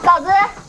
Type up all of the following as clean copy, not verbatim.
嫂子，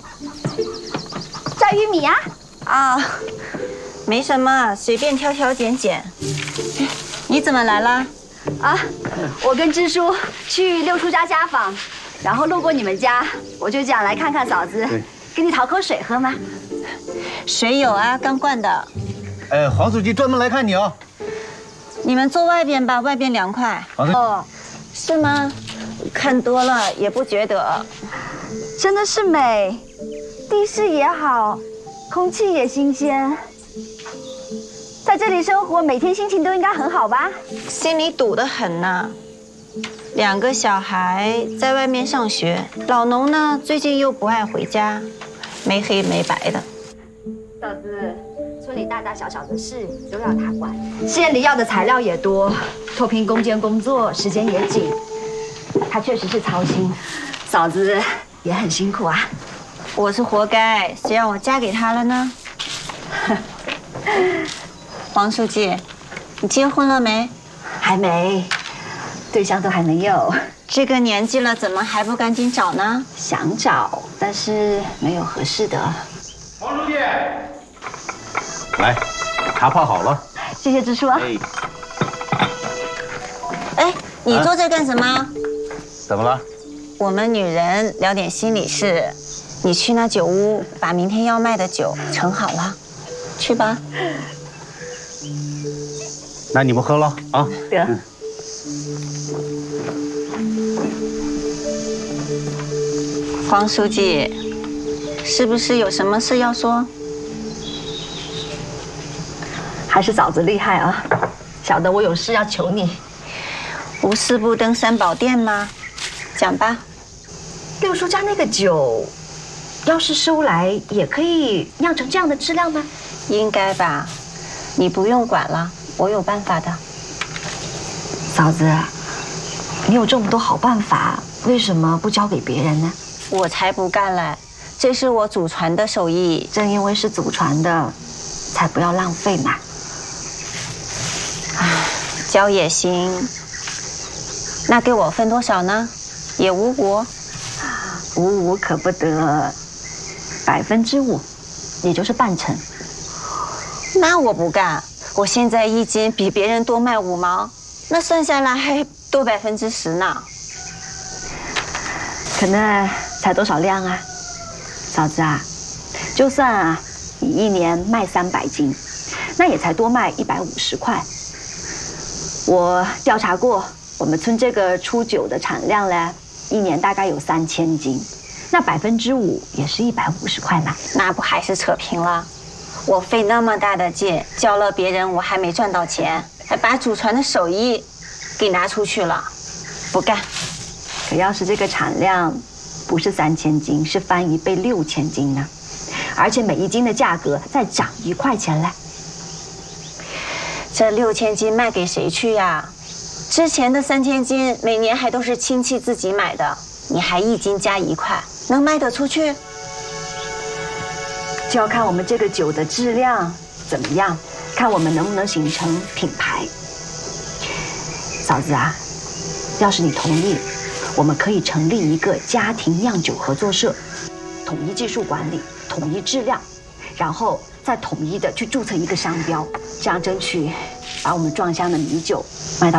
摘玉米啊？ 啊，没什么，随便挑挑拣拣。你怎么来了？ 啊，我跟支书去六叔家家访，然后路过你们家，我就想来看看嫂子，给你讨口水喝吗？ 水有啊，刚灌的。 黄书记专门来看你哦。 你们坐外边吧，外边凉快。 哦， 是吗？看多了也不觉得。 真的是美，地势也好，空气也新鲜，在这里生活，每天心情都应该很好吧？ 心里堵得很呐。2个小孩在外面上学，老农呢最近又不爱回家，没黑没白的。 嫂子，村里大大小小的事都要他管，县里要的材料也多，脱贫攻坚工作时间也紧，他确实是操心。嫂子也很辛苦啊。 我是活该，谁让我嫁给他了呢？黄书记，你结婚了没？ 还没，对象都还没有。 这个年纪了，怎么还不赶紧找呢？ 想找，但是没有合适的。 黄书记，来，茶泡好了。 谢谢支书啊。 哎，你坐这干什么？ 怎么了？ 我们女人聊点心里事。你去那酒屋，把明天要卖的酒盛好了，去吧。 那你们喝了啊？ 得。 黄书记，是不是有什么事要说？ 还是嫂子厉害啊，晓得我有事要求你。 无事不登三宝殿吗？讲吧。 六叔家那个酒，要是收来也可以酿成这样的质量吗？ 应该吧，你不用管了，我有办法的。 嫂子，你有这么多好办法，为什么不交给别人呢？ 我才不干嘞，这是我祖传的手艺。 正因为是祖传的，才不要浪费嘛。 唉，交也行。那给我分多少呢？也无果。 无可不得，5%，也就是半成。 那我不干，我现在1斤比别人多卖5毛，那算下来还多10%呢。 可那才多少量啊，嫂子啊？就算啊，你1年卖300斤，那也才多卖150块。我调查过，我们村这个出酒的产量呢，1年大概有3000斤，那5%也是150块嘛。 那不还是扯平了？我费那么大的劲教了别人，我还没赚到钱，还把祖传的手艺给拿出去了，不干。 可要是这个产量不是3000斤，是翻1倍6000斤呢，而且每1斤的价格再涨1块钱嘞。 这6000斤卖给谁去呀？之前的3000斤每年还都是亲戚自己买的，你还1斤加1块，能卖得出去？ 就要看我们这个酒的质量怎么样，看我们能不能形成品牌。嫂子啊，要是你同意，我们可以成立一个家庭酿酒合作社，统一技术管理，统一质量，然后再统一的去注册一个商标，这样争取把我们壮乡的米酒卖到